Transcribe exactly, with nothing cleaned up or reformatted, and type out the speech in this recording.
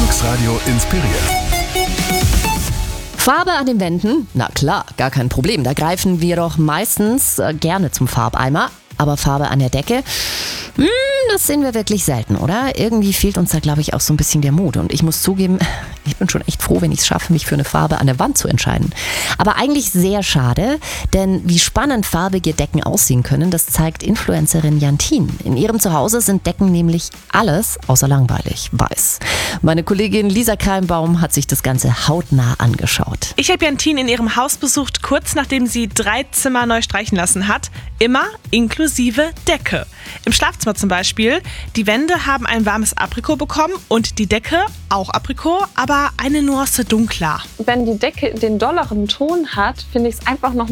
Volksradio inspiriert. Farbe an den Wänden? Na klar, gar kein Problem. Da greifen wir doch meistens äh, gerne zum Farbeimer. Aber Farbe an der Decke? Hm, das sehen wir wirklich selten, oder? Irgendwie fehlt uns da, glaube ich, auch so ein bisschen der Mut. Und ich muss zugeben, ich bin schon echt froh, wenn ich es schaffe, mich für eine Farbe an der Wand zu entscheiden. Aber eigentlich sehr schade, denn wie spannend farbige Decken aussehen können, das zeigt Influencerin Jantin. In ihrem Zuhause sind Decken nämlich alles außer langweilig weiß. Meine Kollegin Lisa Keimbaum hat sich das Ganze hautnah angeschaut. Ich habe Jantin in ihrem Haus besucht, kurz nachdem sie drei Zimmer neu streichen lassen hat. Immer inklusive Decke. Im Schlafzimmer zum Beispiel. Die Wände haben ein warmes Aprikot bekommen und die Decke auch Aprikot, aber eine Nuance dunkler. Wenn die Decke den dolleren Ton hat, finde ich es einfach noch